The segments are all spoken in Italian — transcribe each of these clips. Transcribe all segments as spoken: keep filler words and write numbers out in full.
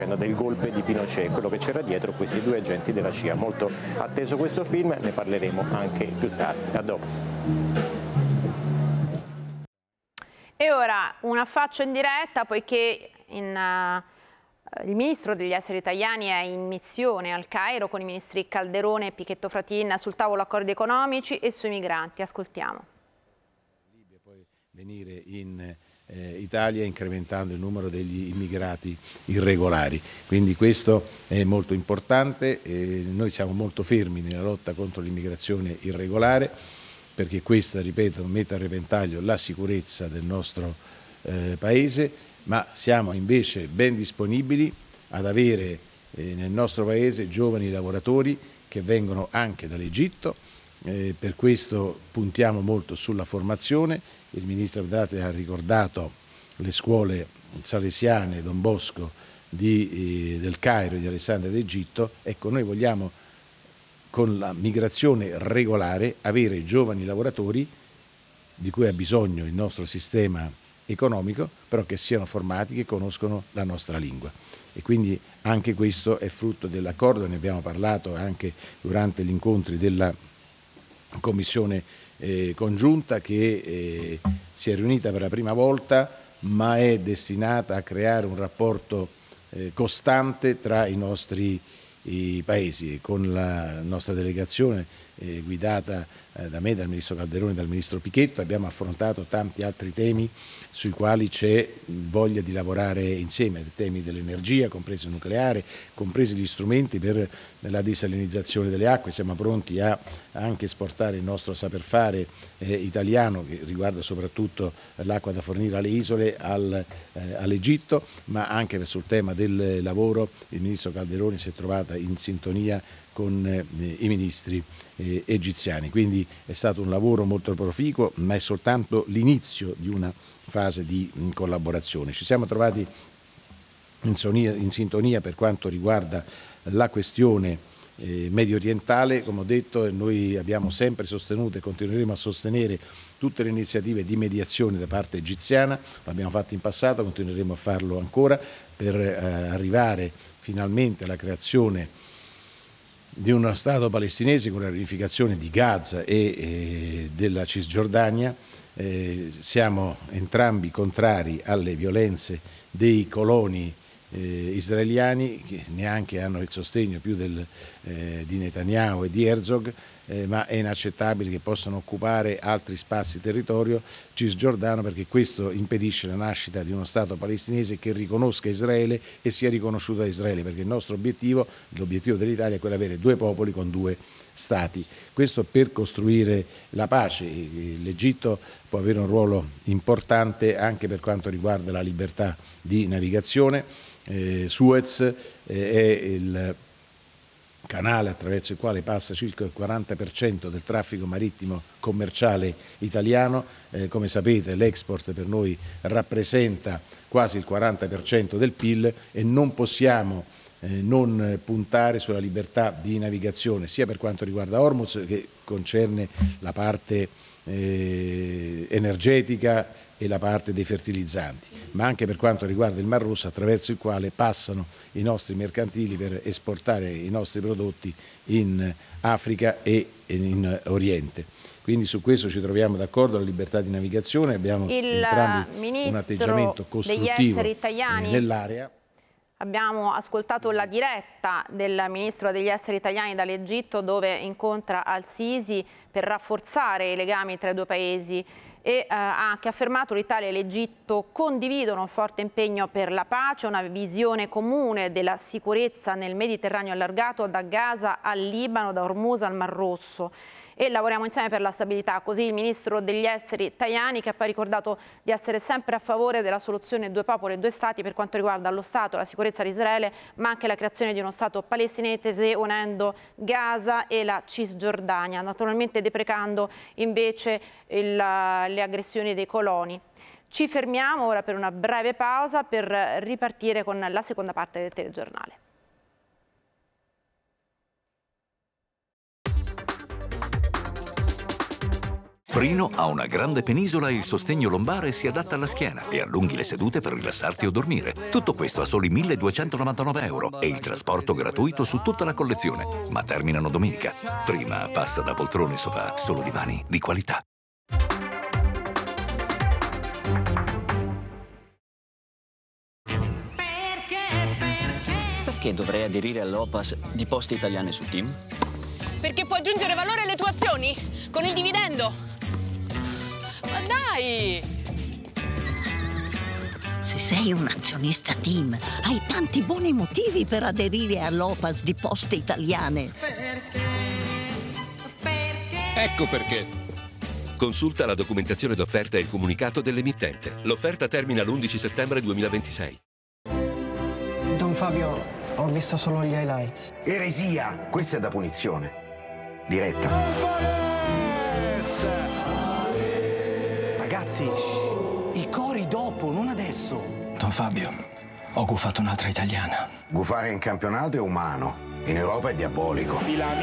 del golpe di Pinochet, quello che c'era dietro questi due agenti della C I A. Molto atteso questo film, ne parleremo anche più tardi. A dopo. E ora un affaccio in diretta, poiché in, uh, il ministro degli esteri italiani è in missione al Cairo con i ministri Calderone e Pichetto Fratin sul tavolo accordi economici e sui migranti. Ascoltiamo. Libia poi venire in Eh, Italia incrementando il numero degli immigrati irregolari, quindi questo è molto importante. Eh, noi siamo molto fermi nella lotta contro l'immigrazione irregolare perché questa, ripeto, mette a repentaglio la sicurezza del nostro eh, Paese, ma siamo invece ben disponibili ad avere eh, nel nostro Paese giovani lavoratori che vengono anche dall'Egitto. Eh, per questo puntiamo molto sulla formazione. Il ministro Vetrate ha ricordato le scuole salesiane Don Bosco di, eh, del Cairo e di Alessandria d'Egitto. Ecco, noi vogliamo con la migrazione regolare avere giovani lavoratori di cui ha bisogno il nostro sistema economico, però che siano formati, che conoscono la nostra lingua. E quindi anche questo è frutto dell'accordo, ne abbiamo parlato anche durante gli incontri della commissione eh, congiunta che eh, si è riunita per la prima volta, ma è destinata a creare un rapporto eh, costante tra i nostri i paesi. Con la nostra delegazione eh, guidata eh, da me, dal ministro Calderone e dal ministro Pichetto abbiamo affrontato tanti altri temi sui quali c'è voglia di lavorare insieme, temi dell'energia, compreso il nucleare, compresi gli strumenti per la desalinizzazione delle acque. Siamo pronti a anche esportare il nostro saper fare eh, italiano, che riguarda soprattutto l'acqua da fornire alle isole, al, eh, all'Egitto, ma anche sul tema del lavoro il ministro Calderone si è trovata in sintonia con eh, i ministri eh, egiziani. Quindi è stato un lavoro molto proficuo, ma è soltanto l'inizio di una fase di collaborazione. Ci siamo trovati in, sonia, in sintonia per quanto riguarda la questione eh, medio orientale. Come ho detto, noi abbiamo sempre sostenuto e continueremo a sostenere tutte le iniziative di mediazione da parte egiziana, l'abbiamo fatto in passato, continueremo a farlo ancora per eh, arrivare finalmente alla creazione di uno Stato palestinese con la riunificazione di Gaza e eh, della Cisgiordania. Eh, siamo entrambi contrari alle violenze dei coloni eh, israeliani, che neanche hanno il sostegno più del, eh, di Netanyahu e di Herzog, eh, ma è inaccettabile che possano occupare altri spazi di territorio cisgiordano, perché questo impedisce la nascita di uno Stato palestinese che riconosca Israele e sia riconosciuto da Israele, perché il nostro obiettivo, l'obiettivo dell'Italia è quello di avere due popoli con due Stati. Questo per costruire la pace. L'Egitto può avere un ruolo importante anche per quanto riguarda la libertà di navigazione. Eh, Suez eh, è il canale attraverso il quale passa circa il quaranta per cento del traffico marittimo commerciale italiano. Eh, come sapete, l'export per noi rappresenta quasi il quaranta per cento del P I L e non possiamo Eh, non puntare sulla libertà di navigazione, sia per quanto riguarda Hormuz, che concerne la parte eh, energetica e la parte dei fertilizzanti, ma anche per quanto riguarda il Mar Rosso, attraverso il quale passano i nostri mercantili per esportare i nostri prodotti in Africa e in Oriente. Quindi su questo ci troviamo d'accordo, la libertà di navigazione, abbiamo il entrambi un atteggiamento costruttivo italiani... nell'area. Abbiamo ascoltato la diretta del ministro degli esteri italiani dall'Egitto, dove incontra Al-Sisi per rafforzare i legami tra i due paesi, e eh, ha anche affermato che l'Italia e l'Egitto condividono un forte impegno per la pace, una visione comune della sicurezza nel Mediterraneo allargato, da Gaza al Libano, da Hormuz al Mar Rosso. E lavoriamo insieme per la stabilità. Così il ministro degli esteri Tajani, che ha poi ricordato di essere sempre a favore della soluzione due popoli e due stati per quanto riguarda lo Stato, la sicurezza di Israele, ma anche la creazione di uno Stato palestinese unendo Gaza e la Cisgiordania, naturalmente deprecando invece il, le aggressioni dei coloni. Ci fermiamo ora per una breve pausa per ripartire con la seconda parte del telegiornale. Frino ha una grande penisola e il sostegno lombare si adatta alla schiena e allunghi le sedute per rilassarti o dormire. Tutto questo a soli milleduecentonovantanove euro e il trasporto gratuito su tutta la collezione. Ma terminano domenica. Prima passa da poltrone e sofà, solo divani di qualità. Perché dovrei aderire all'O P A S di Poste Italiane su Team? Perché può aggiungere valore alle tue azioni con il dividendo. Ma dai! Se sei un azionista Team, hai tanti buoni motivi per aderire all'O P A S di Poste Italiane. Perché? Perché? Ecco perché. Consulta la documentazione d'offerta e il comunicato dell'emittente. L'offerta termina l'undici settembre duemilaventisei. Don Fabio, ho visto solo gli highlights. Eresia! Questa è da punizione. Diretta. Ragazzi, shh, i cori dopo, non adesso. Don Fabio, ho gufato un'altra italiana. Gufare in campionato è umano, in Europa è diabolico.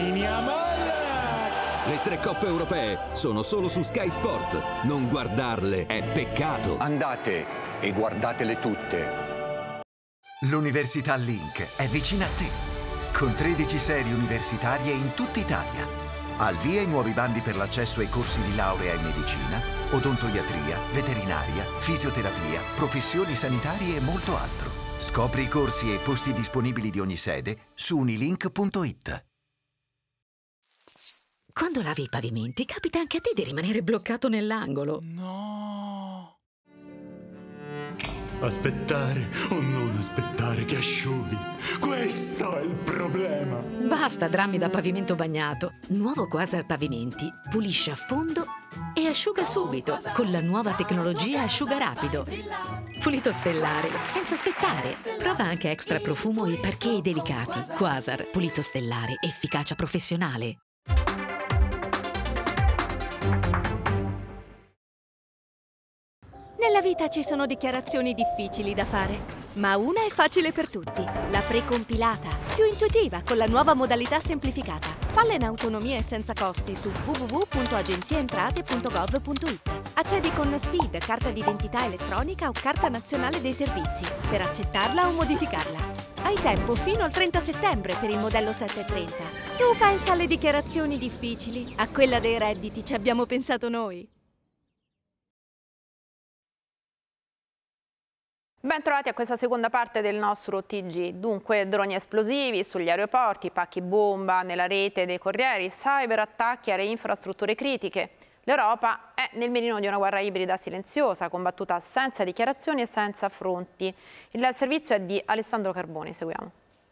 Le tre coppe europee sono solo su Sky Sport. Non guardarle è peccato. Andate e guardatele tutte. L'Università Link è vicina a te, con tredici sedi universitarie in tutta Italia. Al via i nuovi bandi per l'accesso ai corsi di laurea in medicina, odontoiatria, veterinaria, fisioterapia, professioni sanitarie e molto altro. Scopri i corsi e i posti disponibili di ogni sede su unilink punto it. Quando lavi i pavimenti, capita anche a te di rimanere bloccato nell'angolo. No! Aspettare o non aspettare che asciughi. Questo è il problema. Basta drammi da pavimento bagnato. Nuovo Quasar Pavimenti pulisce a fondo e asciuga subito con la nuova tecnologia Asciuga Rapido. Pulito stellare, senza aspettare. Prova anche extra profumo e parquet delicati. Quasar, pulito stellare, efficacia professionale. Nella vita ci sono dichiarazioni difficili da fare, ma una è facile per tutti, la precompilata, più intuitiva con la nuova modalità semplificata. Falla in autonomia e senza costi su w w w punto agenziaentrate punto gov punto it. Accedi con SPID, carta d'identità elettronica o carta nazionale dei servizi, per accettarla o modificarla. Hai tempo fino al trenta settembre per il modello settecentotrenta. Tu pensa alle dichiarazioni difficili, a quella dei redditi ci abbiamo pensato noi. Ben trovati a questa seconda parte del nostro T G. Dunque, droni esplosivi sugli aeroporti, pacchi bomba nella rete dei corrieri, cyberattacchi alle infrastrutture critiche. L'Europa è nel mirino di una guerra ibrida silenziosa, combattuta senza dichiarazioni e senza affronti. Il servizio è di Alessandro Carboni, seguiamo.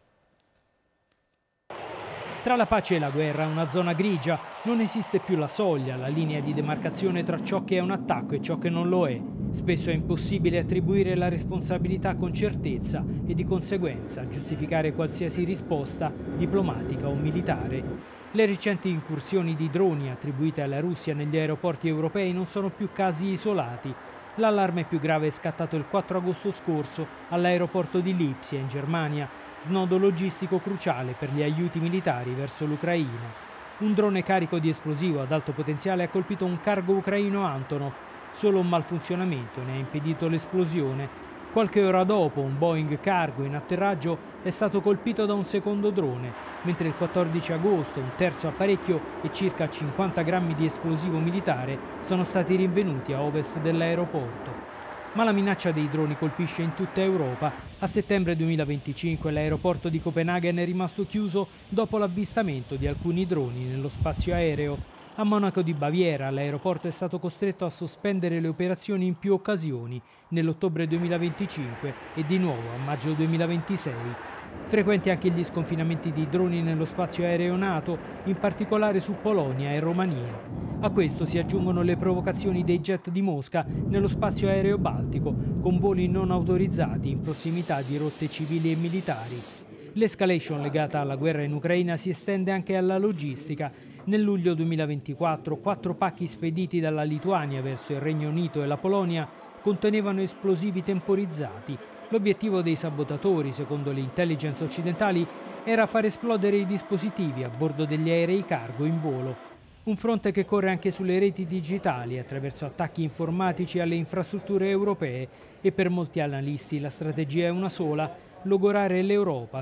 Tra la pace e la guerra, una zona grigia, non esiste più la soglia, la linea di demarcazione tra ciò che è un attacco e ciò che non lo è. Spesso è impossibile attribuire la responsabilità con certezza e di conseguenza giustificare qualsiasi risposta diplomatica o militare. Le recenti incursioni di droni attribuite alla Russia negli aeroporti europei non sono più casi isolati. L'allarme più grave è scattato il quattro agosto scorso all'aeroporto di Lipsia, in Germania, snodo logistico cruciale per gli aiuti militari verso l'Ucraina. Un drone carico di esplosivo ad alto potenziale ha colpito un cargo ucraino Antonov. Solo un malfunzionamento ne ha impedito l'esplosione. Qualche ora dopo un Boeing cargo in atterraggio è stato colpito da un secondo drone, mentre il quattordici agosto un terzo apparecchio e circa cinquanta grammi di esplosivo militare sono stati rinvenuti a ovest dell'aeroporto. Ma la minaccia dei droni colpisce in tutta Europa. A settembre duemilaventicinque l'aeroporto di Copenaghen è rimasto chiuso dopo l'avvistamento di alcuni droni nello spazio aereo. A Monaco di Baviera l'aeroporto è stato costretto a sospendere le operazioni in più occasioni, nell'ottobre duemilaventicinque e di nuovo a maggio duemilaventisei. Frequenti anche gli sconfinamenti di droni nello spazio aereo NATO, in particolare su Polonia e Romania. A questo si aggiungono le provocazioni dei jet di Mosca nello spazio aereo baltico, con voli non autorizzati in prossimità di rotte civili e militari. L'escalation legata alla guerra in Ucraina si estende anche alla logistica. Nel luglio duemilaventiquattro, quattro pacchi spediti dalla Lituania verso il Regno Unito e la Polonia contenevano esplosivi temporizzati. L'obiettivo dei sabotatori, secondo le intelligence occidentali, era far esplodere i dispositivi a bordo degli aerei cargo in volo. Un fronte che corre anche sulle reti digitali attraverso attacchi informatici alle infrastrutture europee e per molti analisti la strategia è una sola: logorare l'Europa